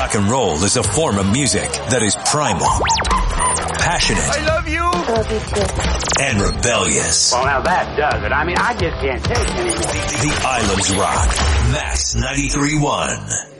Rock and roll is a form of music that is primal, passionate, I love you, and rebellious. Well, now that does it. I mean, I just can't take it anymore. The Islands Rock. Max 93.1.